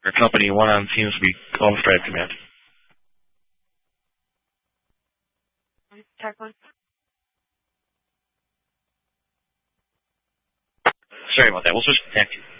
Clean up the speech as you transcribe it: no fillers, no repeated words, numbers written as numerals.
Or Company 1 on seems to be off drive command. Sorry about that. We'll switch to TAC 2.